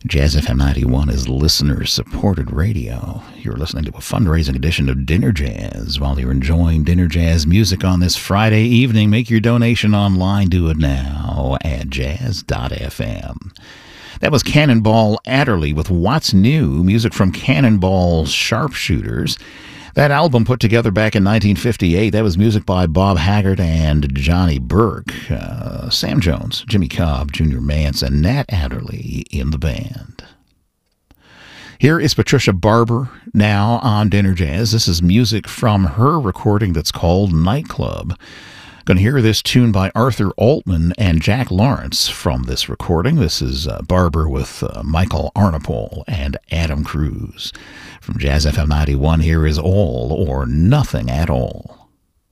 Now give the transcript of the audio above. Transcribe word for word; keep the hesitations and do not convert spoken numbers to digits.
Jazz F M ninety-one is listener-supported radio. You're listening to a fundraising edition of Dinner Jazz. While you're enjoying Dinner Jazz music on this Friday evening, make your donation online. Do it now at jazz dot f m. That was Cannonball Adderley with What's New, music from Cannonball Sharpshooters. That album put together back in nineteen fifty-eight, that was music by Bob Haggart and Johnny Burke, uh, Sam Jones, Jimmy Cobb, Junior Mance, and Nat Adderley in the band. Here is Patricia Barber now on Dinner Jazz. This is music from her recording that's called Nightclub. Going to hear this tune by Arthur Altman and Jack Lawrence from this recording. This is uh, Barber with uh, Michael Arnapol and Adam Cruz. From Jazz F M ninety-one, here is All or Nothing at All.